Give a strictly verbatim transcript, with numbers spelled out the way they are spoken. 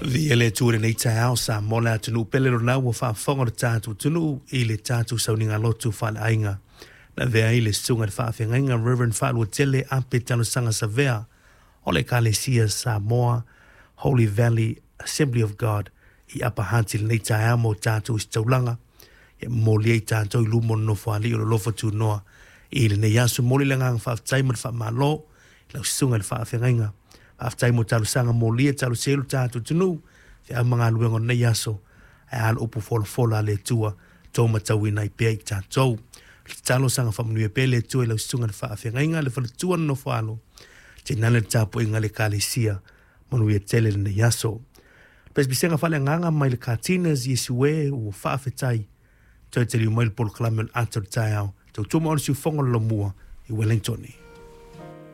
Vi ele tu nei tau sa mola tunu pele na wo fa fonga tatu tunu ile tatu sauninga lotu fa ainga na vea ile sunga fa fenga Reverend Fa wo tele ampe tano sanga savea ole kalesia Samoa Holy Valley Assembly of God I apa hantil nei tau mo tatu staulanga e moli tatu lumo no fa li lo fo tu no ile ne yasu moli langa fa taimar fa malo la sunga fa fenga after mo talu sanga moli talu selu tatu tunu te amanga luengo nei yaso ai al upu fol fola le tua to matawi nai pe tatu talo sanga famnu pe le tua le sunga fa fenga le fa tua no falo te nale tapu inga le kalisia monu ye tele nei yaso pes bisenga fale nganga mai le katinas yesue u fa fetai to te li mai pol klamel atur tau to to mo su fonga lo mua I Wellington